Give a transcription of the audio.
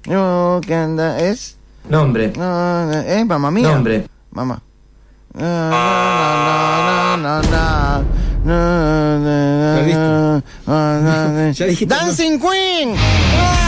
You can es Nombre. mamá mía. Nombre. Mamá. Ya dijiste. Dancing Queen.